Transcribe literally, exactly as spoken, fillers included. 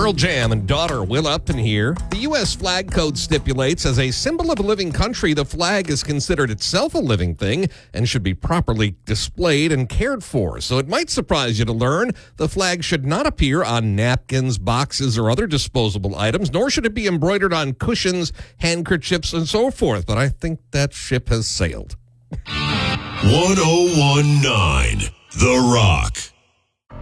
Pearl Jam and Daughter, Will Upton here. The U S flag code stipulates as a symbol of a living country, the flag is considered itself a living thing and should be properly displayed and cared for. So it might surprise you to learn the flag should not appear on napkins, boxes, or other disposable items, nor should it be embroidered on cushions, handkerchiefs, and so forth. But I think that ship has sailed. one oh one point nine The Rock.